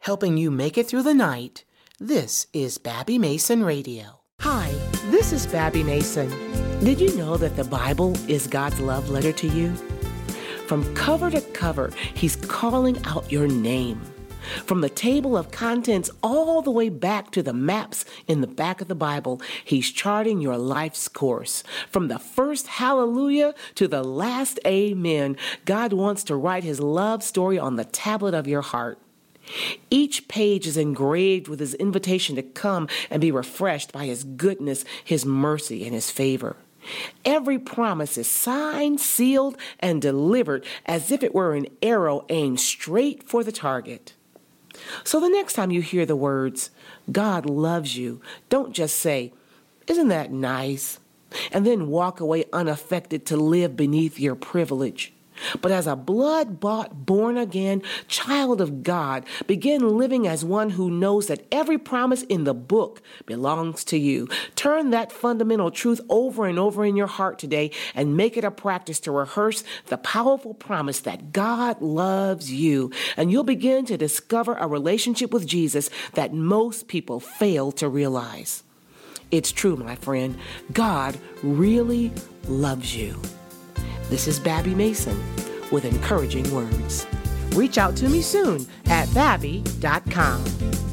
helping you make it through the night. This is Babby Mason Radio. Hi, this is Babby Mason. Did you know that the Bible is God's love letter to you? From cover to cover, He's calling out your name. From the table of contents all the way back to the maps in the back of the Bible, He's charting your life's course. From the first hallelujah to the last amen, God wants to write His love story on the tablet of your heart. Each page is engraved with His invitation to come and be refreshed by His goodness, His mercy, and His favor. Every promise is signed, sealed, and delivered as if it were an arrow aimed straight for the target. So the next time you hear the words, God loves you, don't just say, "Isn't that nice?" and then walk away unaffected to live beneath your privilege. But as a blood-bought, born-again child of God, begin living as one who knows that every promise in the book belongs to you. Turn that fundamental truth over and over in your heart today and make it a practice to rehearse the powerful promise that God loves you. And you'll begin to discover a relationship with Jesus that most people fail to realize. It's true, my friend. God really loves you. This is Babby Mason with encouraging words. Reach out to me soon at babby.com.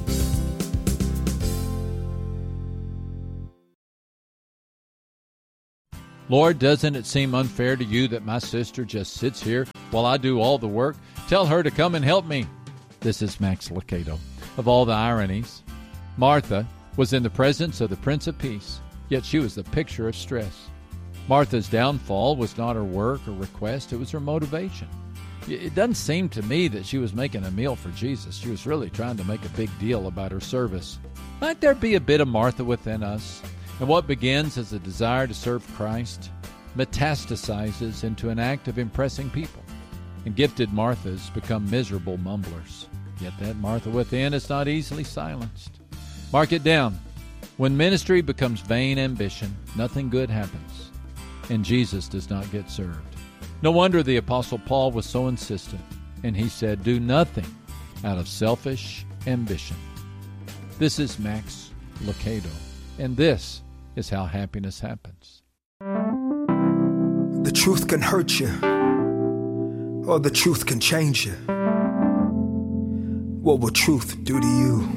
Lord, doesn't it seem unfair to you that my sister just sits here while I do all the work? Tell her to come and help me. This is Max Lucado. Of all the ironies, Martha was in the presence of the Prince of Peace, yet she was the picture of stress. Martha's downfall was not her work or request, it was her motivation. It doesn't seem to me that she was making a meal for Jesus. She was really trying to make a big deal about her service. Might there be a bit of Martha within us? And what begins as a desire to serve Christ metastasizes into an act of impressing people. And gifted Marthas become miserable mumblers. Yet that Martha within is not easily silenced. Mark it down. When ministry becomes vain ambition, nothing good happens. And Jesus does not get served. No wonder the Apostle Paul was so insistent, and he said, do nothing out of selfish ambition. This is Max Lucado, and this is how happiness happens. The truth can hurt you, or the truth can change you. What will truth do to you?